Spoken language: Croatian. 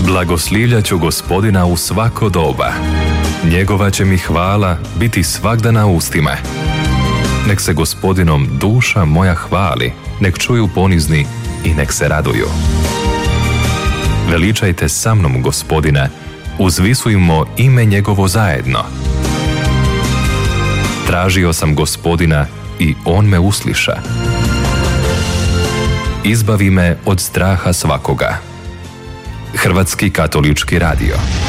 Blagoslivljat ću Gospodina u svako doba. Njegova će mi hvala biti svagda na ustima. Nek se Gospodinom duša moja hvali, nek čuju ponizni i nek se raduju. Veličajte sa mnom Gospodina, uzvisujmo ime njegovo zajedno. Tražio sam Gospodina i on me usliša. Izbavi me od straha svakoga. Hrvatski katolički radio.